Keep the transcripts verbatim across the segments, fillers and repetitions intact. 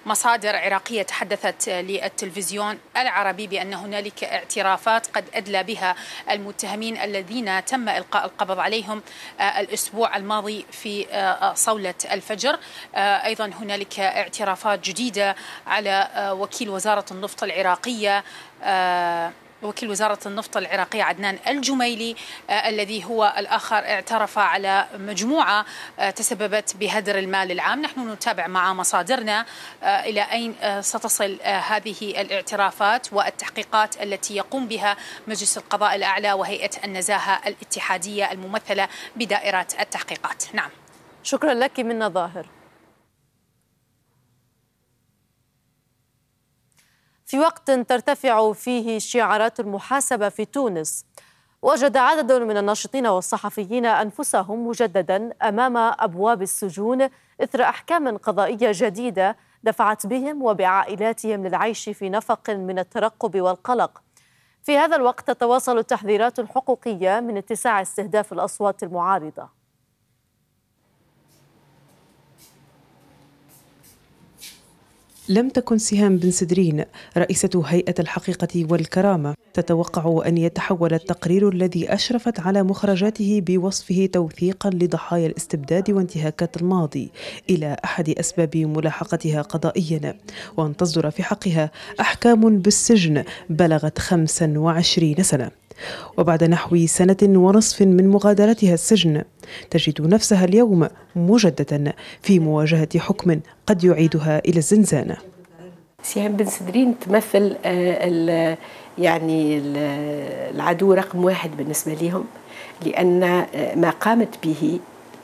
مصادر عراقية تحدثت للتلفزيون العربي بأن هنالك اعترافات قد أدلى بها المتهمين الذين تم إلقاء القبض عليهم الأسبوع الماضي في صولة الفجر. أيضا هنالك اعترافات جديدة على وكيل وزارة النفط العراقية وكيل وزارة النفط العراقية عدنان الجميلي، آه الذي هو الآخر اعترف على مجموعة آه تسببت بهدر المال العام. نحن نتابع مع مصادرنا آه إلى أين آه ستصل آه هذه الاعترافات والتحقيقات التي يقوم بها مجلس القضاء الأعلى وهيئة النزاهة الاتحادية الممثلة بدائرة التحقيقات. نعم، شكرا لك منى ظاهر. في وقت ترتفع فيه شعارات المحاسبة في تونس، وجد عدد من الناشطين والصحفيين أنفسهم مجددا أمام أبواب السجون إثر أحكام قضائية جديدة دفعت بهم وبعائلاتهم للعيش في نفق من الترقب والقلق. في هذا الوقت تتواصل التحذيرات الحقوقية من اتساع استهداف الأصوات المعارضة. لم تكن سهام بن سدرين رئيسة هيئة الحقيقة والكرامة تتوقع أن يتحول التقرير الذي أشرفت على مخرجاته بوصفه توثيقا لضحايا الاستبداد وانتهاكات الماضي إلى أحد أسباب ملاحقتها قضائيا، وأن تصدر في حقها أحكام بالسجن بلغت خمسا وعشرين سنة. وبعد نحو سنة ونصف من مغادرتها السجن تجد نفسها اليوم مجددا في مواجهة حكم قد يعيدها إلى الزنزانة. سهام بن سدرين تمثل ال يعني العدو رقم واحد بالنسبة لهم، لأن ما قامت به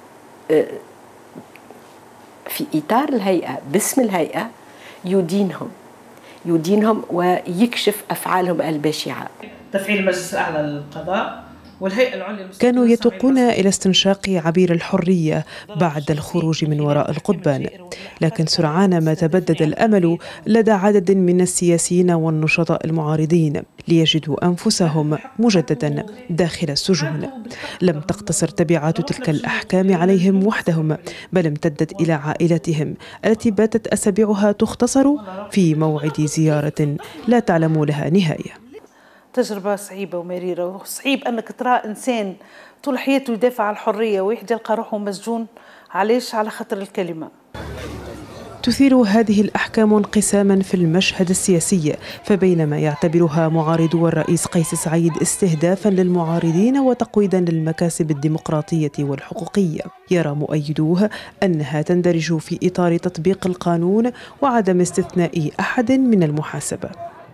في إطار الهيئة باسم الهيئة يدينهم يدينهم ويكشف أفعالهم البشعة. تفعيل المجلس الأعلى للقضاء والهيئة العليا كانوا يتوقون إلى استنشاق عبير الحرية بعد الخروج من وراء القضبان، لكن سرعان ما تبدد الأمل لدى عدد من السياسيين والنشطاء المعارضين ليجدوا أنفسهم مجددا داخل السجون. لم تقتصر تبعات تلك الأحكام عليهم وحدهم، بل امتدت إلى عائلتهم التي باتت أسابيعها تختصر في موعد زيارة لا تعلم لها نهاية. تجربة صعيبة ومريرة، وصعيب أنك ترى إنسان طول حياته يدافع عن الحرية ويحد يلقى روحه مسجون. علاش؟ على خاطر الكلمة. تثير هذه الأحكام انقساما في المشهد السياسي، فبينما يعتبرها معارضو الرئيس قيس سعيد استهدافا للمعارضين وتقويضا للمكاسب الديمقراطية والحقوقية، يرى مؤيدوه أنها تندرج في إطار تطبيق القانون وعدم استثناء أحد من المحاسبة.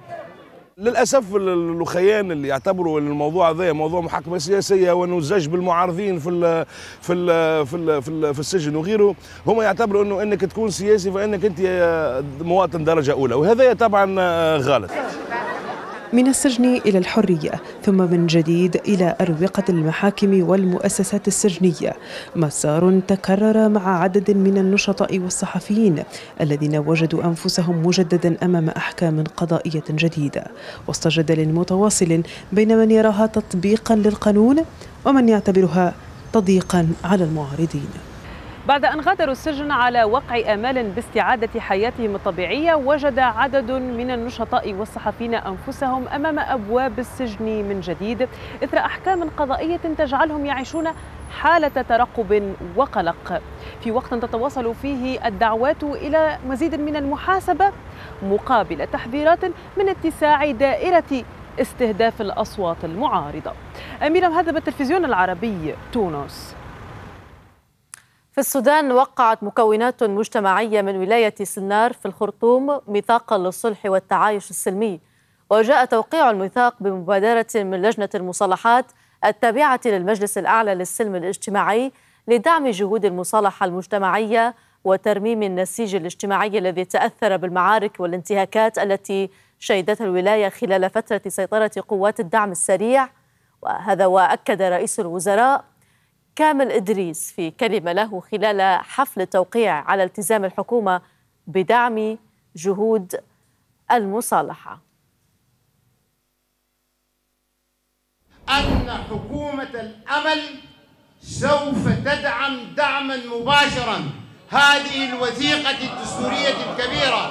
للاسف الاخيان اللي يعتبروا ان الموضوع هذا موضوع محاكمه سياسيه وانه زج بالمعارضين في ال في ال في ال في, ال في السجن وغيره، هم يعتبروا انه انك تكون سياسي فانك انت مواطن درجه اولى، وهذا طبعا غلط. من السجن إلى الحرية، ثم من جديد إلى أروقة المحاكم والمؤسسات السجنية، مسار تكرر مع عدد من النشطاء والصحفيين الذين وجدوا أنفسهم مجددا أمام أحكام قضائية جديدة، وسط جدل متواصل بين من يراها تطبيقا للقانون ومن يعتبرها تضييقا على المعارضين. بعد أن غادروا السجن على وقع آمال باستعادة حياتهم الطبيعية، وجد عدد من النشطاء والصحفيين أنفسهم أمام أبواب السجن من جديد إثر أحكام قضائية تجعلهم يعيشون حالة ترقب وقلق، في وقت تتواصل فيه الدعوات إلى مزيد من المحاسبة مقابل تحذيرات من اتساع دائرة استهداف الأصوات المعارضة. أميرة مهذب، التلفزيون العربي، تونس. في السودان وقعت مكونات مجتمعية من ولاية سنار في الخرطوم ميثاقا للصلح والتعايش السلمي، وجاء توقيع الميثاق بمبادرة من لجنة المصالحات التابعة للمجلس الأعلى للسلم الاجتماعي لدعم جهود المصالحة المجتمعية وترميم النسيج الاجتماعي الذي تأثر بالمعارك والانتهاكات التي شهدتها الولاية خلال فترة سيطرة قوات الدعم السريع. وهذا وأكد رئيس الوزراء كامل إدريس في كلمة له خلال حفل التوقيع على التزام الحكومة بدعم جهود المصالحة. أن حكومة الأمل سوف تدعم دعما مباشرا هذه الوثيقة الدستورية الكبيرة